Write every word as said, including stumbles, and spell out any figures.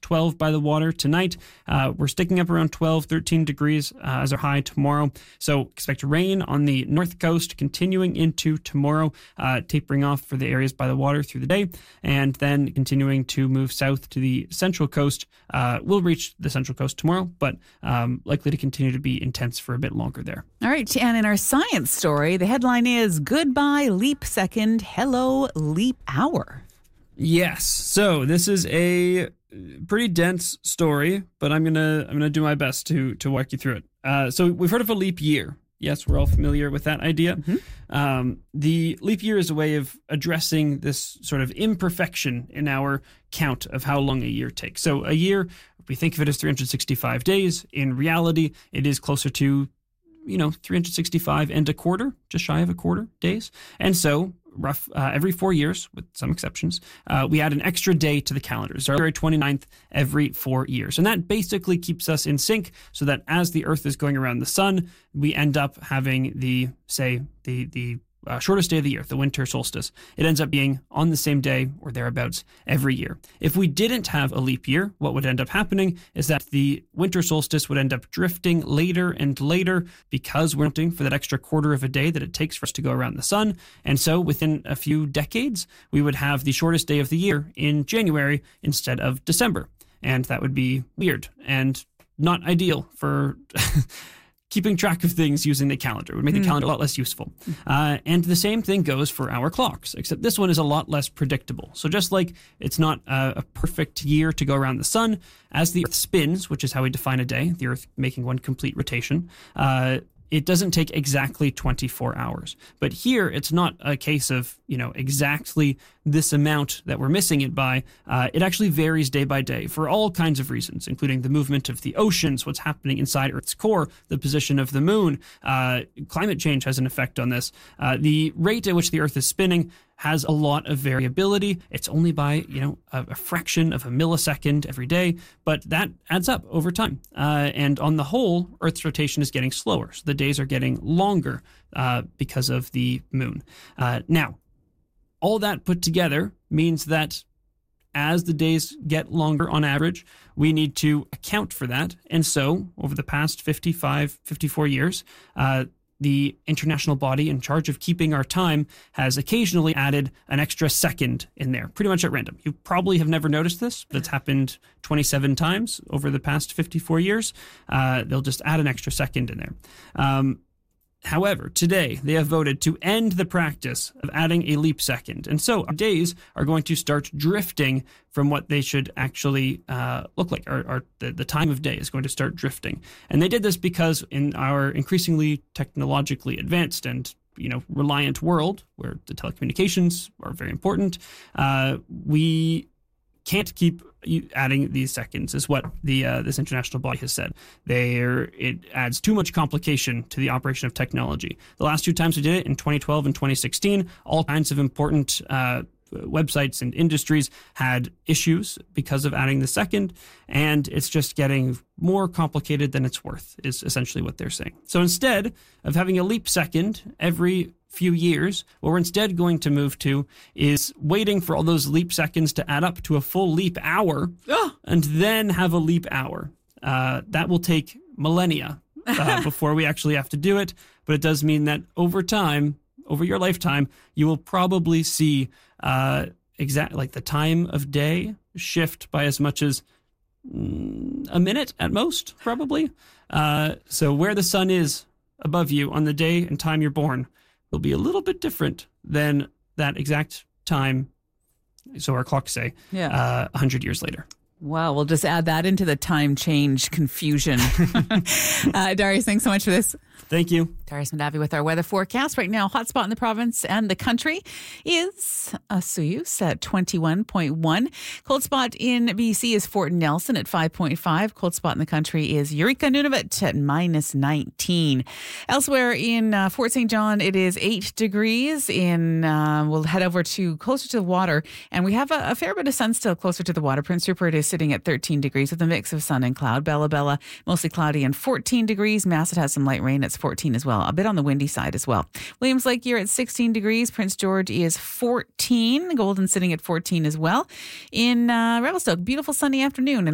twelve by the water tonight. Uh, we're sticking up around twelve, thirteen degrees uh, as our high tomorrow. So expect rain on the north coast continuing into tomorrow, uh, tapering off for the areas by the water through the day, and then continuing to move south to the central coast. Uh, we'll reach the central coast tomorrow, but um, likely to continue to be intense for a bit longer there. All right, and in our science story, the headline is Goodbye Leap Second, Hello Leap Hour. Yes. So this is a pretty dense story, but I'm gonna I'm gonna do my best to to walk you through it. Uh, so we've heard of a leap year. Yes, we're all familiar with that idea. Mm-hmm. Um, the leap year is a way of addressing this sort of imperfection in our count of how long a year takes. So a year, we think of it as three hundred sixty-five days. In reality, it is closer to, you know, three hundred sixty-five and a quarter, just shy of a quarter days. And so rough uh, every four years, with some exceptions, uh, we add an extra day to the calendar. So February twenty-ninth every four years. And that basically keeps us in sync so that as the Earth is going around the sun, we end up having the, say, the the Uh, shortest day of the year, the winter solstice. It ends up being on the same day or thereabouts every year. If we didn't have a leap year, what would end up happening is that the winter solstice would end up drifting later and later because we're counting for that extra quarter of a day that it takes for us to go around the sun. And so within a few decades, we would have the shortest day of the year in January instead of December. And that would be weird and not ideal for keeping track of things using the calendar. It would make mm. the calendar a lot less useful. Uh, and the same thing goes for our clocks, except this one is a lot less predictable. So just like it's not a, a perfect year to go around the sun, as the Earth spins, which is how we define a day, the Earth making one complete rotation, uh, it doesn't take exactly twenty-four hours. But here, it's not a case of, you know, exactly this amount that we're missing it by. Uh, it actually varies day by day for all kinds of reasons, including the movement of the oceans, what's happening inside Earth's core, the position of the moon. Uh, climate change has an effect on this. Uh, the rate at which the Earth is spinning has a lot of variability. It's only by, you know, a, a fraction of a millisecond every day, but that adds up over time. Uh, and on the whole, Earth's rotation is getting slower. So the days are getting longer uh, because of the moon. Uh, now, all that put together means that as the days get longer on average, we need to account for that. And so over the past fifty-five, fifty-four years, uh, the international body in charge of keeping our time has occasionally added an extra second in there, pretty much at random. You probably have never noticed this, but it's happened twenty-seven times over the past fifty-four years. Uh, they'll just add an extra second in there. Um, However, today they have voted to end the practice of adding a leap second. And so our days are going to start drifting from what they should actually uh, look like. Our, our, the, the time of day is going to start drifting. And they did this because in our increasingly technologically advanced and you know reliant world, where the telecommunications are very important, uh, we can't keep adding these seconds, is what the uh, this international body has said. They're, it adds too much complication to the operation of technology. The last two times we did it, in twenty twelve and twenty sixteen, all kinds of important uh, websites and industries had issues because of adding the second, and it's just getting more complicated than it's worth, is essentially what they're saying. So instead of having a leap second every few years, what we're instead going to move to is waiting for all those leap seconds to add up to a full leap hour, oh. and then have a leap hour. Uh, that will take millennia uh, before we actually have to do it, but it does mean that over time, over your lifetime, you will probably see uh, exact like the time of day shift by as much as mm, a minute at most, probably. Uh, so where the sun is above you on the day and time you're born will be a little bit different than that exact time, so our clocks say, yeah. uh, one hundred years later. Wow, we'll just add that into the time change confusion. uh, Darius, thanks so much for this. Thank you. Darius Madavi with our weather forecast. Right now, hotspot in the province and the country is uh, Soyuz at twenty-one point one. Cold spot in B C is Fort Nelson at five point five. Cold spot in the country is Eureka Nunavut at minus nineteen. Elsewhere in uh, Fort Saint John, it is eight degrees. In uh, We'll head over to closer to the water, and we have a, a fair bit of sun still closer to the water. Prince Rupert is sitting at thirteen degrees with a mix of sun and cloud. Bella Bella, mostly cloudy and fourteen degrees. Masset has some light rain. It's fourteen as well. A bit on the windy side as well. Williams Lake, you're at sixteen degrees. Prince George is fourteen. Golden sitting at fourteen as well. In uh, Revelstoke, beautiful sunny afternoon. And